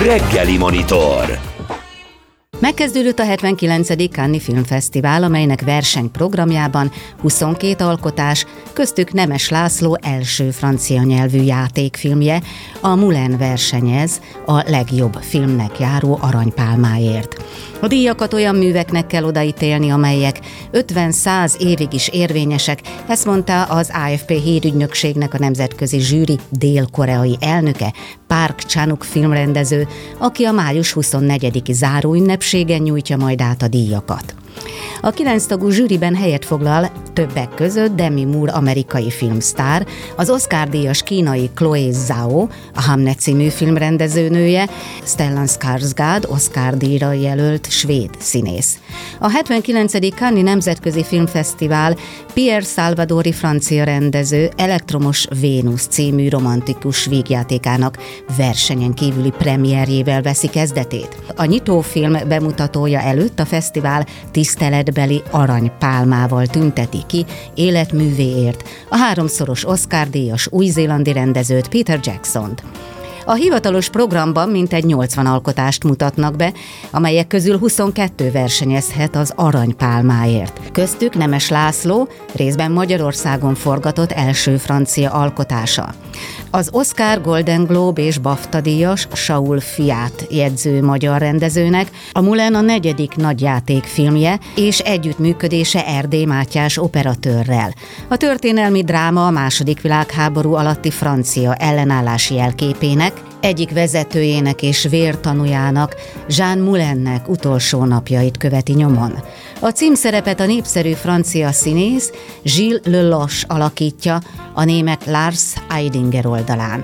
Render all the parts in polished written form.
Reggeli Monitor. Megkezdődött a 79. Cannes Filmfesztivál, amelynek versenyprogramjában 22 alkotás, köztük Nemes László első francia nyelvű játékfilmje, a Moulin versenyez a legjobb filmnek járó aranypálmáért. A díjakat olyan műveknek kell odaítélni, amelyek 50-100 évig is érvényesek, ezt mondta az AFP hírügynökségnek a nemzetközi zsűri dél-koreai elnöke, Park Chan-wook filmrendező, aki a május 24-i záróünnepségen nyújtja majd át a díjakat. A 9 tagú zsűriben helyet foglal többek között Demi Moore amerikai filmsztár, az Oscar-díjas kínai Chloe Zhao, a Hamnet című filmrendezőnője, Stellan Skarsgård Oscar-díjra jelölt svéd színész. A 79. Cannes Nemzetközi Filmfesztivál Pierre Salvadori francia rendező Elektromos Vénusz című romantikus vígjátékának versenyen kívüli premierjével veszi kezdetét. A nyitófilm bemutatója előtt a fesztivál tiszteletbeli aranypálmával tünteti ki életművéért a 3-szoros Oscar-díjas új-zélandi rendezőt, Peter Jacksont. A hivatalos programban mintegy 80 alkotást mutatnak be, amelyek közül 22 versenyezhet az aranypálmáért. Köztük Nemes László részben Magyarországon forgatott első francia alkotása. Az Oscar, Golden Globe és BAFTA díjas Saul Fiat jegyző magyar rendezőnek a Moulin a 4. nagyjátékfilmje és együttműködése Erdély Mátyás operatőrrel. A történelmi dráma a II. Világháború alatti francia ellenállás jelképének, egyik vezetőjének és vértanújának, Jean Moulinnek utolsó napjait követi nyomon. A címszerepet a népszerű francia színész Gilles Lelouch alakítja a német Lars Eidinger oldalán.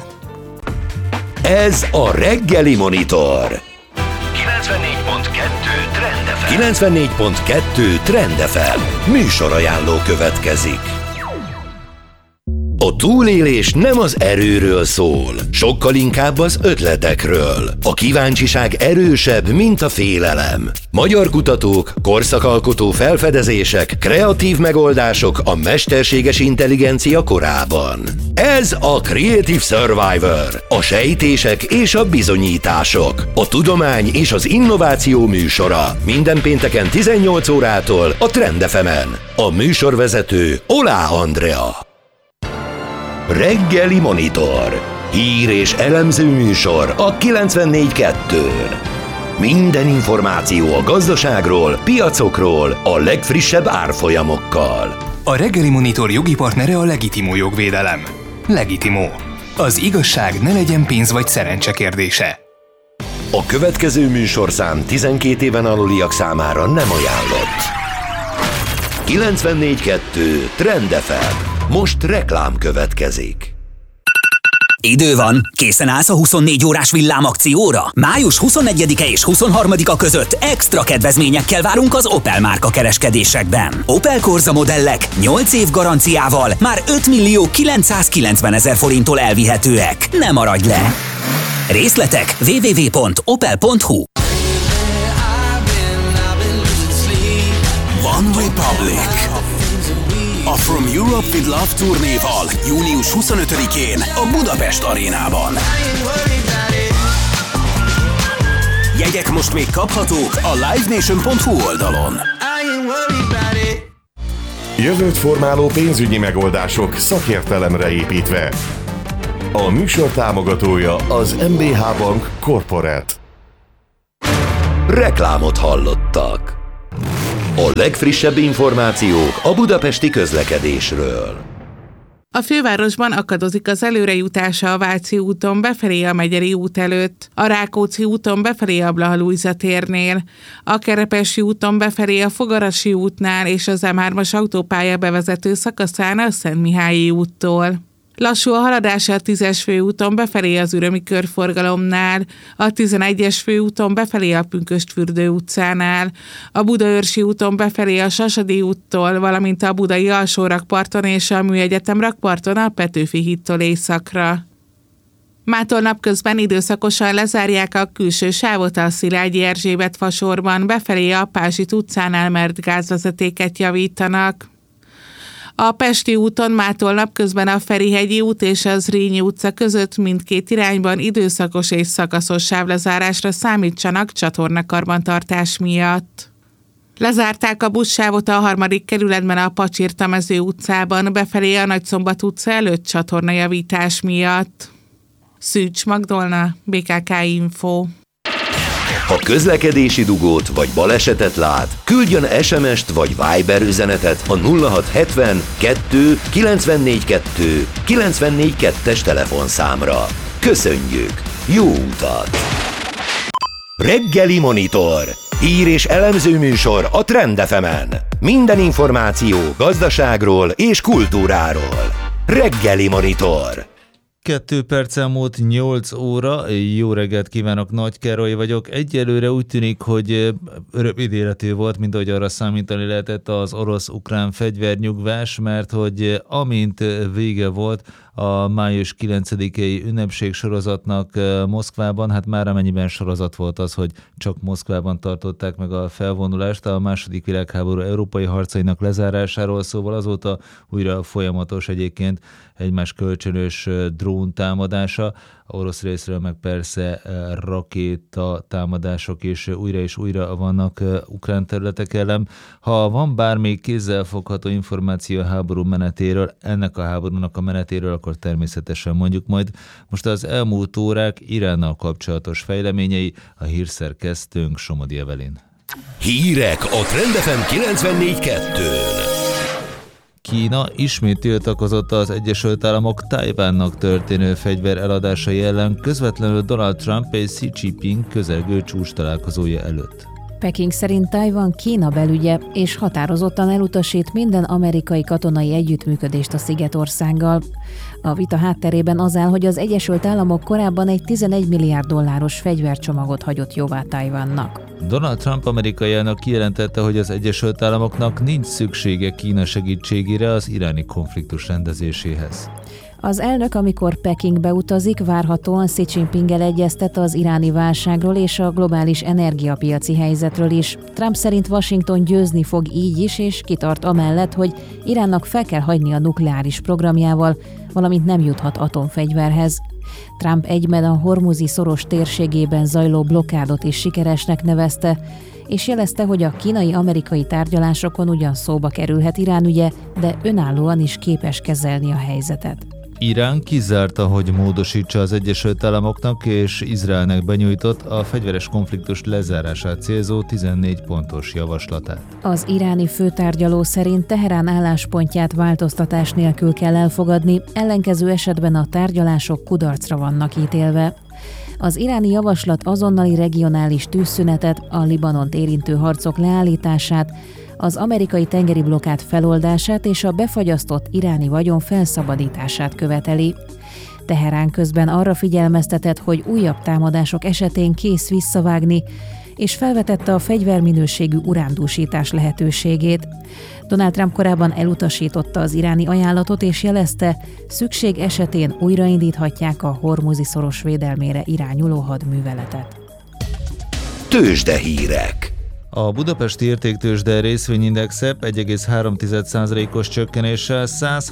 Ez a Reggeli Monitor. 94.2 Trend FM. Műsorajánló következik. A túlélés nem az erőről szól, sokkal inkább az ötletekről. A kíváncsiság erősebb, mint a félelem. Magyar kutatók, korszakalkotó felfedezések, kreatív megoldások a mesterséges intelligencia korában. Ez a Creative Survivor, a sejtések és a bizonyítások, a tudomány és az innováció műsora. Minden pénteken 18 órától a Trend FM-en. A műsorvezető Olá Andrea. Reggeli Monitor. Hír és elemző műsor a 94.2-n. Minden információ a gazdaságról, piacokról, a legfrissebb árfolyamokkal. A Reggeli Monitor jogi partnere a Legitimo jogvédelem. Legitimo. Az igazság ne legyen pénz vagy szerencse kérdése. A következő műsorszám 12 éven aluliak számára nem ajánlott. 94.2 Trend FM. Most reklám következik. Idő van, készen állsz a 24 órás villámakcióra? Május 21-e és 23-a között extra kedvezményekkel várunk az Opel márka kereskedésekben. Opel Corsa modellek 8 év garanciával már 5.990.000 forinttól elvihetőek. Ne maradj le! Részletek www.opel.hu. One Republic. A From Europe with Love turnéval június 25-én a Budapest arénában. Jegyek most még kaphatók a livenation.hu oldalon. Jövőt formáló pénzügyi megoldások szakértelemre építve. A műsor támogatója az MBH Bank Corporate. Reklámot hallottak. A legfrissebb információk a budapesti közlekedésről. A fővárosban akadozik az előrejutása a Váci úton befelé a Megyeri út előtt, a Rákóczi úton befelé a Blaha Lujza térnél, a Kerepesi úton befelé a Fogarasi útnál és az M3-as autópálya bevezető szakaszán a Szentmihályi úttól. Lassú a haladása a 10-es főúton befelé az Ürömi körforgalomnál, a 11-es főúton befelé a Pünkösdfürdő utcánál, a Budaörsi úton befelé a Sasadi úttól, valamint a Budai Alsórakparton és a Műegyetem rakparton a Petőfi hídtól északra. Mától napközben időszakosan lezárják a külső sávot a Szilágyi Erzsébet fasorban, befelé a Pázsit utcánál, mert gázvezetéket javítanak. A Pesti úton mától napközben a Ferihegyi út és az Zrínyi utca között mindkét irányban időszakos és szakaszos sávlezárásra számítsanak csatornakarbantartás miatt. Lezárták a buszsávot a 3. kerületben a Pacsirtamező utcában befelé a Nagyszombat utca előtt csatornajavítás miatt. Szűcs Magdolna, BKK Info. Ha közlekedési dugót vagy balesetet lát, küldjön SMS-t vagy Viber üzenetet a 0670 2 94 2 94 2-es telefonszámra. Köszönjük! Jó utat! Reggeli Monitor. Hír és elemző műsor a Trend FM-en. Minden információ gazdaságról és kultúráról. Reggeli Monitor. 2 perccel múlt 8 óra. Jó reggelt kívánok, Nagy Károly vagyok. Egyelőre úgy tűnik, hogy rövid életű volt, mint ahogy arra számítani lehetett az orosz-ukrán fegyvernyugvás, mert hogy amint vége volt a május 9-i ünnepség sorozatnak Moszkvában, hát már amennyiben sorozat volt az, hogy csak Moszkvában tartották meg a felvonulást a II. Világháború európai harcainak lezárásáról, szóval azóta újra folyamatos egyébként egymás kölcsönös drón támadása, a orosz részről meg persze rakéta támadások is újra vannak ukrán területek ellen. Ha van bármi kézzelfogható információ a háború menetéről, ennek a háborúnak a menetéről, akkor természetesen mondjuk majd. Most az elmúlt órák Iránnal kapcsolatos fejleményei, a hírszerkesztőnk Somodi Evelyn. Hírek a Trend FM 94.2-n. Kína ismét tiltakozott az Egyesült Államok Tajvánnak történő fegyver eladásai ellen közvetlenül Donald Trump és Xi Jinping közelgő csúcs találkozója előtt. Peking szerint Tajvan Kína belügye, és határozottan elutasít minden amerikai katonai együttműködést a szigetországgal. A vita hátterében az áll, hogy az Egyesült Államok korábban egy $11 milliárd fegyvercsomagot hagyott jóvá Tajvannak. Donald Trump amerikai elnök kijelentette, hogy az Egyesült Államoknak nincs szüksége Kína segítségére az iráni konfliktus rendezéséhez. Az elnök, amikor Pekingbe utazik, várhatóan Xi Jinpinggel egyeztet az iráni válságról és a globális energiapiaci helyzetről is. Trump szerint Washington győzni fog így is, és kitart amellett, hogy Iránnak fel kell hagyni a nukleáris programjával, valamint nem juthat atomfegyverhez. Trump egyben a hormuzi szoros térségében zajló blokkádot is sikeresnek nevezte, és jelezte, hogy a kínai-amerikai tárgyalásokon ugyan szóba kerülhet Irán ügye, de önállóan is képes kezelni a helyzetet. Irán kizárta, hogy módosítsa az Egyesült Államoknak és Izraelnek benyújtott a fegyveres konfliktus lezárását célzó 14 pontos javaslatát. Az iráni főtárgyaló szerint Teherán álláspontját változtatás nélkül kell elfogadni, ellenkező esetben a tárgyalások kudarcra vannak ítélve. Az iráni javaslat azonnali regionális tűzszünetet, a Libanont érintő harcok leállítását, az amerikai tengeri blokkád feloldását és a befagyasztott iráni vagyon felszabadítását követeli. Teherán közben arra figyelmeztetett, hogy újabb támadások esetén kész visszavágni, és felvetette a fegyverminőségű urándúsítás lehetőségét. Donald Trump korábban elutasította az iráni ajánlatot, és jelezte, szükség esetén újraindíthatják a hormuzi szoros védelmére irányuló hadműveletet. Tőzsdehírek. A budapesti értéktőzsde részvényindexe 1,3%-os csökkenéssel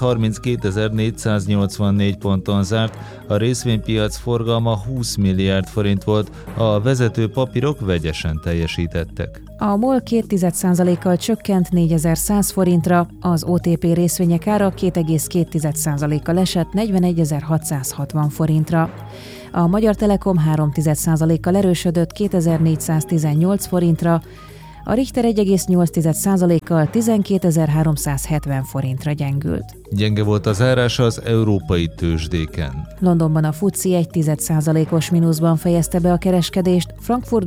132.484 ponton zárt, a részvénypiac forgalma 20 milliárd forint volt, a vezető papírok vegyesen teljesítettek. A MOL 2,1%-kal csökkent 4100 forintra, az OTP részvények ára 2,2%-kal esett 41.660 forintra. A Magyar Telekom 3,1%-kal erősödött 2418 forintra, a Richter 1,8%-kal 12.370 forintra gyengült. Gyenge volt az zárása az európai tőzsdéken. Londonban a FTSE 1,1%-os mínuszban fejezte be a kereskedést, Frankfurtban